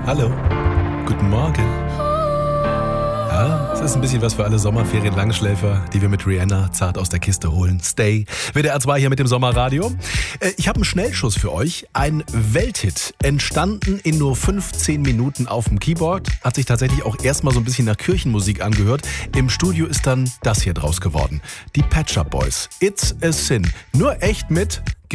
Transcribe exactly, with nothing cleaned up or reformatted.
Hallo, guten Morgen. Ja, das ist ein bisschen was für alle Sommerferien-Langschläfer, die wir mit Rihanna zart aus der Kiste holen. Stay. W D R zwei hier mit dem Sommerradio. Äh, ich habe einen Schnellschuss für euch. Ein Welthit, entstanden in nur fünfzehn Minuten auf dem Keyboard. Hat sich tatsächlich auch erstmal so ein bisschen nach Kirchenmusik angehört. Im Studio ist dann das hier draus geworden. Die Pet Shop Boys. It's a Sin. Nur echt mit